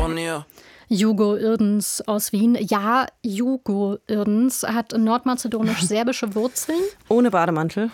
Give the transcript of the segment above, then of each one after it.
von ihr. Hugo Irdens aus Wien. Ja, Hugo Irdens hat nordmazedonisch-serbische Wurzeln. Ohne Bademantel.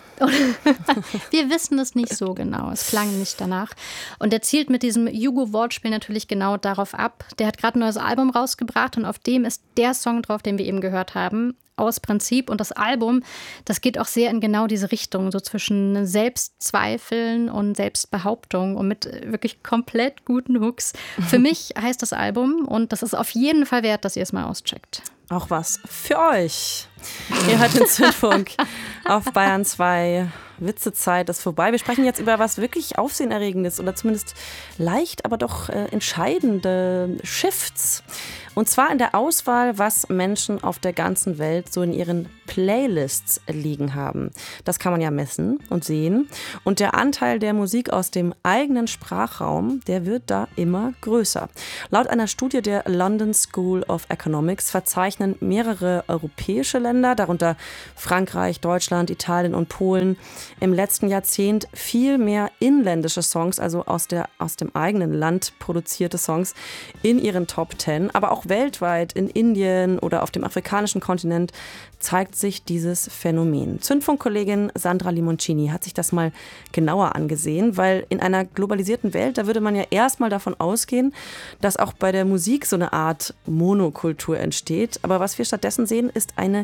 Wir wissen es nicht so genau. Es klang nicht danach. Und er zielt mit diesem Hugo-Wortspiel natürlich genau darauf ab. Der hat gerade ein neues Album rausgebracht und auf dem ist der Song drauf, den wir eben gehört haben. Aus Prinzip. Und das Album, das geht auch sehr in genau diese Richtung, so zwischen Selbstzweifeln und Selbstbehauptung und mit wirklich komplett guten Hooks. Für mich heißt das Album und das ist auf jeden Fall wert, dass ihr es mal auscheckt. Auch was für euch. Ihr hört den Zündfunk auf Bayern 2. Witzezeit ist vorbei. Wir sprechen jetzt über was wirklich Aufsehenerregendes oder zumindest leicht, aber doch entscheidende Shifts. Und zwar in der Auswahl, was Menschen auf der ganzen Welt so in ihren Playlists liegen haben. Das kann man ja messen und sehen. Und der Anteil der Musik aus dem eigenen Sprachraum, der wird da immer größer. Laut einer Studie der London School of Economics verzeichnen mehrere europäische Länder, darunter Frankreich, Deutschland, Italien und Polen, im letzten Jahrzehnt viel mehr inländische Songs, also aus dem eigenen Land produzierte Songs, in ihren Top 10. Aber auch weltweit, in Indien oder auf dem afrikanischen Kontinent, zeigt sich dieses Phänomen. Zündfunk-Kollegin Sandra Limoncini hat sich das mal genauer angesehen, weil in einer globalisierten Welt, da würde man ja erstmal davon ausgehen, dass auch bei der Musik so eine Art Monokultur entsteht. Aber was wir stattdessen sehen, ist eine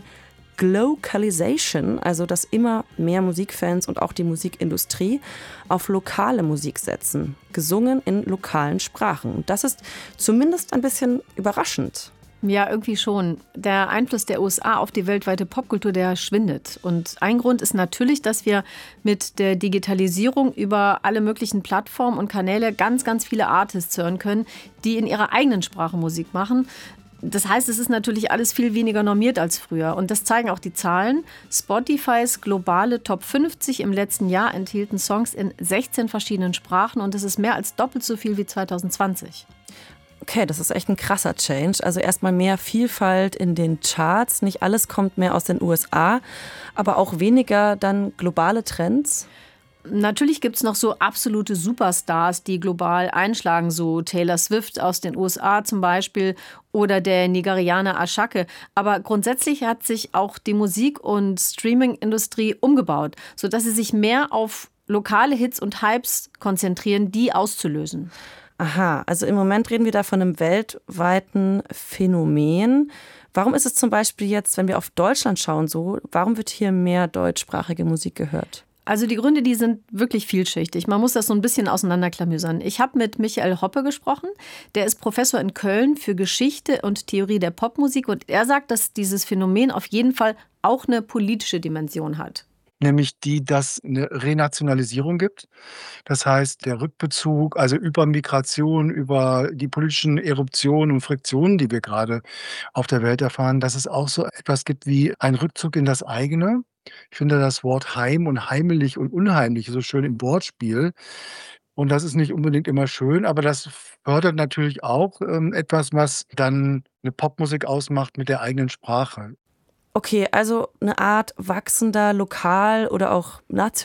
Glocalization, also dass immer mehr Musikfans und auch die Musikindustrie auf lokale Musik setzen, gesungen in lokalen Sprachen. Und das ist zumindest ein bisschen überraschend. Ja, irgendwie schon. Der Einfluss der USA auf die weltweite Popkultur, der schwindet. Und ein Grund ist natürlich, dass wir mit der Digitalisierung über alle möglichen Plattformen und Kanäle ganz, ganz viele Artists hören können, die in ihrer eigenen Sprache Musik machen. Das heißt, es ist natürlich alles viel weniger normiert als früher. Und das zeigen auch die Zahlen. Spotifys globale Top 50 im letzten Jahr enthielten Songs in 16 verschiedenen Sprachen. Und das ist mehr als doppelt so viel wie 2020. Okay, das ist echt ein krasser Change. Also erstmal mehr Vielfalt in den Charts. Nicht alles kommt mehr aus den USA, aber auch weniger dann globale Trends. Natürlich gibt es noch so absolute Superstars, die global einschlagen, so Taylor Swift aus den USA zum Beispiel oder der Nigerianer Ashake. Aber grundsätzlich hat sich auch die Musik- und Streaming-Industrie umgebaut, sodass sie sich mehr auf lokale Hits und Hypes konzentrieren, die auszulösen. Aha, also im Moment reden wir da von einem weltweiten Phänomen. Warum ist es zum Beispiel jetzt, wenn wir auf Deutschland schauen, so, warum wird hier mehr deutschsprachige Musik gehört? Also die Gründe, die sind wirklich vielschichtig. Man muss das so ein bisschen auseinanderklamüsern. Ich habe mit Michael Hoppe gesprochen. Der ist Professor in Köln für Geschichte und Theorie der Popmusik. Und er sagt, dass dieses Phänomen auf jeden Fall auch eine politische Dimension hat. Nämlich die, dass eine Renationalisierung gibt. Das heißt, der Rückbezug, also über Migration, über die politischen Eruptionen und Friktionen, die wir gerade auf der Welt erfahren, dass es auch so etwas gibt wie ein Rückzug in das eigene. Ich finde das Wort Heim und heimelig und unheimlich so schön im Wortspiel. Und das ist nicht unbedingt immer schön, aber das fördert natürlich auch etwas, was dann eine Popmusik ausmacht mit der eigenen Sprache. Okay, also eine Art wachsender Lokal- oder auch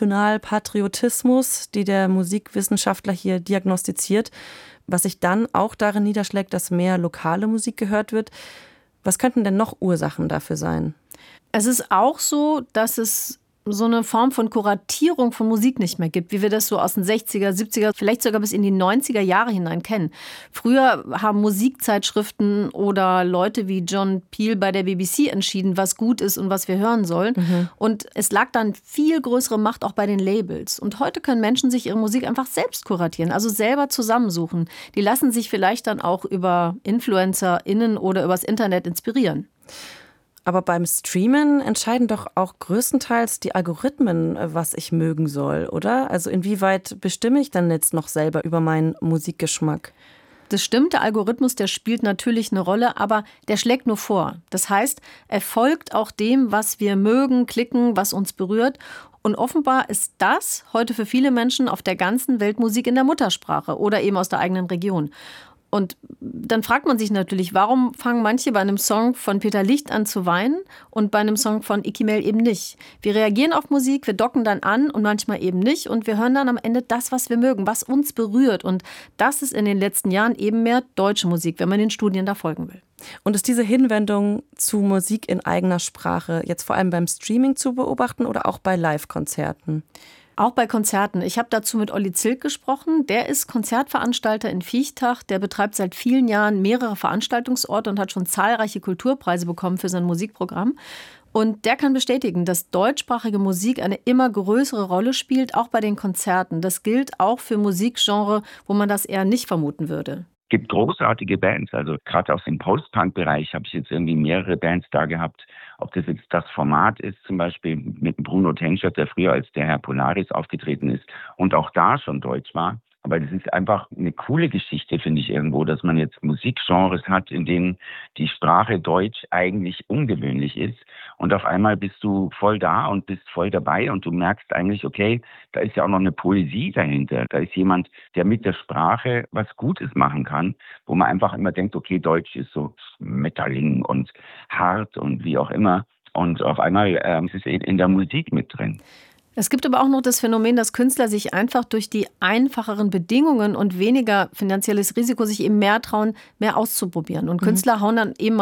Nationalpatriotismus, die der Musikwissenschaftler hier diagnostiziert, was sich dann auch darin niederschlägt, dass mehr lokale Musik gehört wird. Was könnten denn noch Ursachen dafür sein? Es ist auch so, dass es so eine Form von Kuratierung von Musik nicht mehr gibt, wie wir das so aus den 60er, 70er, vielleicht sogar bis in die 90er Jahre hinein kennen. Früher haben Musikzeitschriften oder Leute wie John Peel bei der BBC entschieden, was gut ist und was wir hören sollen. Und es lag dann viel größere Macht auch bei den Labels. Und heute können Menschen sich ihre Musik einfach selbst kuratieren, also selber zusammensuchen. Die lassen sich vielleicht dann auch über InfluencerInnen oder übers Internet inspirieren. Aber beim Streamen entscheiden doch auch größtenteils die Algorithmen, was ich mögen soll, oder? Also inwieweit bestimme ich dann jetzt noch selber über meinen Musikgeschmack? Das stimmt, der Algorithmus, der spielt natürlich eine Rolle, aber der schlägt nur vor. Das heißt, er folgt auch dem, was wir mögen, klicken, was uns berührt. Und offenbar ist das heute für viele Menschen auf der ganzen Welt Musik in der Muttersprache oder eben aus der eigenen Region. Und dann fragt man sich natürlich, warum fangen manche bei einem Song von Peter Licht an zu weinen und bei einem Song von Icky Mel eben nicht? Wir reagieren auf Musik, wir docken dann an und manchmal eben nicht und wir hören dann am Ende das, was wir mögen, was uns berührt. Und das ist in den letzten Jahren eben mehr deutsche Musik, wenn man den Studien da folgen will. Und ist diese Hinwendung zu Musik in eigener Sprache jetzt vor allem beim Streaming zu beobachten oder auch bei Live-Konzerten? Auch bei Konzerten. Ich habe dazu mit Olli Zilk gesprochen. Der ist Konzertveranstalter in Viechtach. Der betreibt seit vielen Jahren mehrere Veranstaltungsorte und hat schon zahlreiche Kulturpreise bekommen für sein Musikprogramm. Und der kann bestätigen, dass deutschsprachige Musik eine immer größere Rolle spielt, auch bei den Konzerten. Das gilt auch für Musikgenre, wo man das eher nicht vermuten würde. Es gibt großartige Bands, also gerade aus dem Post-Punk-Bereich habe ich jetzt irgendwie mehrere Bands da gehabt. Ob das jetzt das Format ist, zum Beispiel mit Bruno Tenschert, der früher als der Herr Polaris aufgetreten ist und auch da schon deutsch war. Aber das ist einfach eine coole Geschichte, finde ich irgendwo, dass man jetzt Musikgenres hat, in denen die Sprache Deutsch eigentlich ungewöhnlich ist. Und auf einmal bist du voll da und bist voll dabei und du merkst eigentlich, okay, da ist ja auch noch eine Poesie dahinter. Da ist jemand, der mit der Sprache was Gutes machen kann, wo man einfach immer denkt, okay, Deutsch ist so Metalling und hart und wie auch immer. Und auf einmal ist es in der Musik mit drin. Es gibt aber auch noch das Phänomen, dass Künstler sich einfach durch die einfacheren Bedingungen und weniger finanzielles Risiko sich eben mehr trauen, mehr auszuprobieren. Und Künstler hauen dann eben